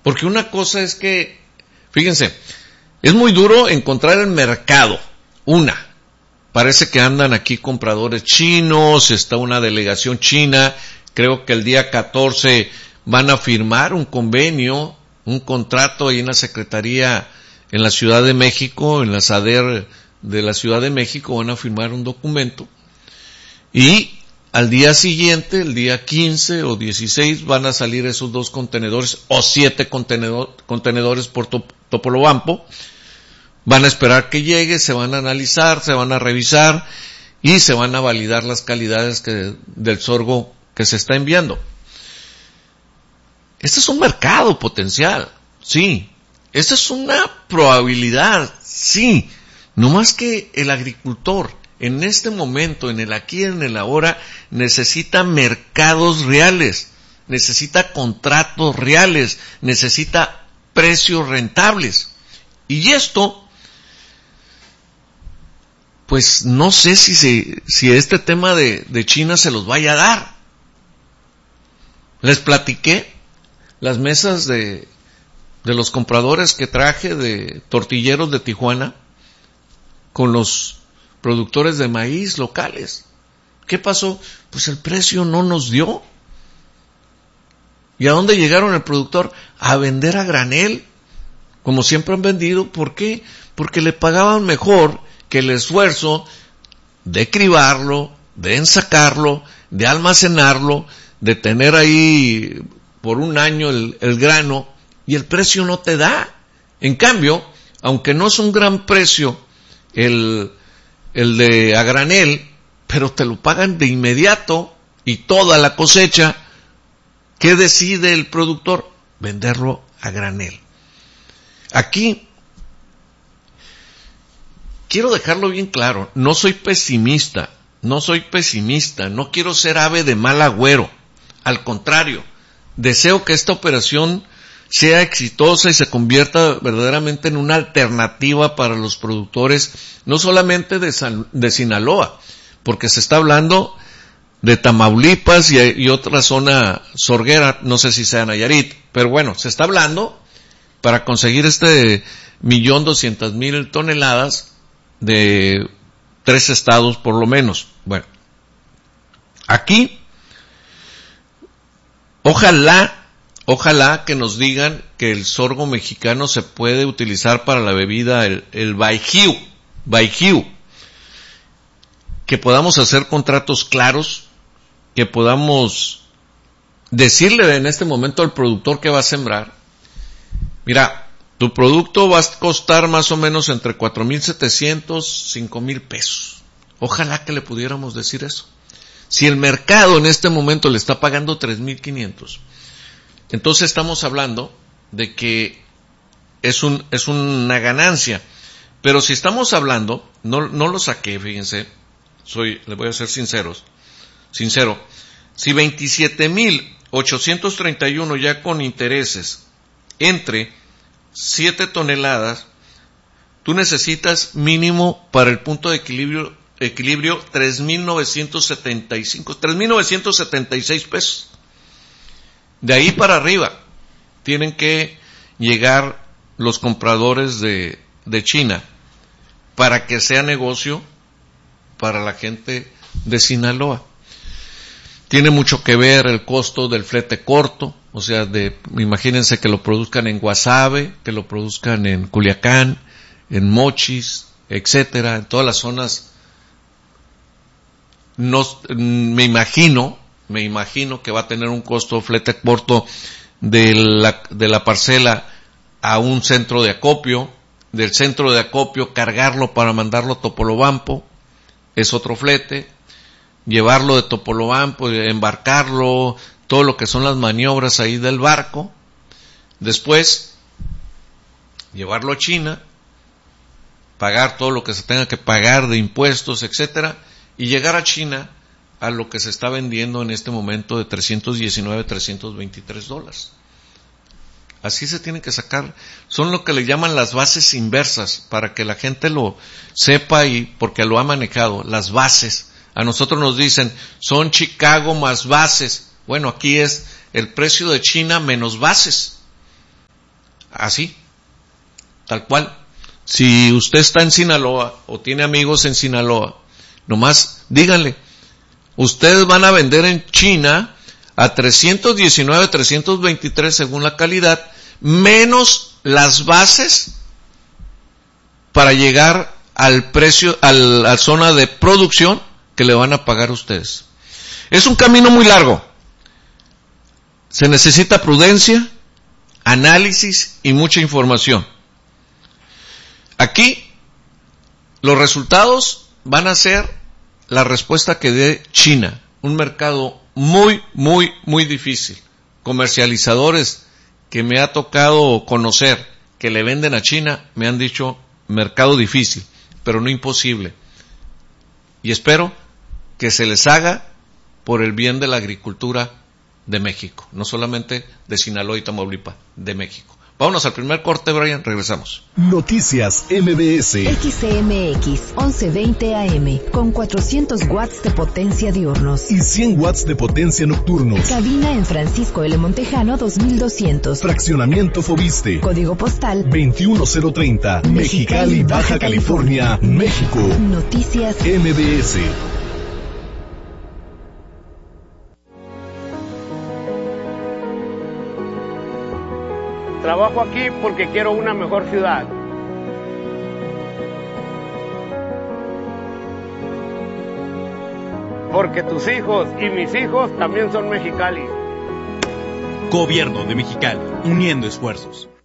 Porque una cosa es que, fíjense, es muy duro encontrar el mercado. Parece que andan aquí compradores chinos, está una delegación china, creo que el día 14 van a firmar un convenio, un contrato ahí en la Secretaría, en la Ciudad de México, en la SADER de la Ciudad de México, van a firmar un documento. Y al día siguiente, el día 15 o 16, van a salir esos 2 contenedores o 7 contenedores por Topolobampo. Van a esperar que llegue, se van a analizar, se van a revisar y se van a validar las calidades del sorgo que se está enviando. Este es un mercado potencial, sí. Esta es una probabilidad, sí. No más que el agricultor en este momento, en el aquí y en el ahora, necesita mercados reales, necesita contratos reales, necesita precios rentables. Y esto, pues no sé si este tema de China se los vaya a dar. Les platiqué las mesas de los compradores que traje de tortilleros de Tijuana con los productores de maíz locales. ¿Qué pasó? Pues el precio no nos dio. ¿Y a dónde llegaron el productor? A vender a granel, como siempre han vendido. ¿Por qué? Porque le pagaban mejor que el esfuerzo de cribarlo, de ensacarlo, de almacenarlo, de tener ahí por un año el grano, y el precio no te da. En cambio, aunque no es un gran precio el de a granel, pero te lo pagan de inmediato y toda la cosecha. ¿Qué decide el productor? Venderlo a granel. Aquí quiero dejarlo bien claro, no soy pesimista, no quiero ser ave de mal agüero. Al contrario, deseo que esta operación sea exitosa y se convierta verdaderamente en una alternativa para los productores, no solamente de Sinaloa, porque se está hablando de Tamaulipas y otra zona sorguera, no sé si sea Nayarit, pero bueno, se está hablando para conseguir 1,200,000 toneladas de 3 estados por lo menos. Bueno, aquí ojalá que nos digan que el sorgo mexicano se puede utilizar para la bebida, el baijiu, que podamos hacer contratos claros, que podamos decirle en este momento al productor que va a sembrar, mira, tu producto va a costar más o menos entre 4,700, 5,000 pesos. Ojalá que le pudiéramos decir eso. Si el mercado en este momento le está pagando 3,500, entonces estamos hablando de que es una ganancia. Pero si estamos hablando, no lo saqué, fíjense, le voy a ser sincero, si 27,831 ya con intereses entre 7 toneladas, tú necesitas mínimo para el punto de equilibrio 3,976 pesos. De ahí para arriba tienen que llegar los compradores de China para que sea negocio para la gente de Sinaloa. Tiene mucho que ver el costo del flete corto, o sea, imagínense que lo produzcan en Guasave, que lo produzcan en Culiacán, en Mochis, etcétera, en todas las zonas. Me imagino que va a tener un costo flete corto de la parcela a un centro de acopio, del centro de acopio cargarlo para mandarlo a Topolobampo, es otro flete, llevarlo de Topolobampo, embarcarlo, todo lo que son las maniobras ahí del barco, después llevarlo a China, pagar todo lo que se tenga que pagar de impuestos, etcétera, y llegar a China a lo que se está vendiendo en este momento de $319, $323. Así se tienen que sacar, son lo que le llaman las bases inversas, para que la gente lo sepa y porque lo ha manejado, las bases. A nosotros nos dicen, son Chicago más bases. Bueno, aquí es el precio de China menos bases. así, tal cual. Si usted está en Sinaloa o tiene amigos en Sinaloa, nomás díganle, ustedes van a vender en China a 319, 323 según la calidad, menos las bases para llegar al precio, a la zona de producción que le van a pagar ustedes. Es un camino muy largo. Se necesita prudencia, análisis y mucha información. Aquí, los resultados van a ser la respuesta que dé China, un mercado muy, muy, muy difícil. Comercializadores que me ha tocado conocer que le venden a China me han dicho mercado difícil, pero no imposible. Y espero que se les haga por el bien de la agricultura de México, no solamente de Sinaloa y Tamaulipas, de México. Vámonos al primer corte, Brian, regresamos. Noticias MBS. XCMX 1120 AM con 400 watts de potencia diurnos y 100 watts de potencia nocturnos. Cabina en Francisco L. Montejano 2200. Fraccionamiento Fobiste. Código postal 21030. Mexicali, Baja California, México. Noticias MBS. Trabajo aquí porque quiero una mejor ciudad. Porque tus hijos y mis hijos también son Mexicali. Gobierno de Mexicali, uniendo esfuerzos.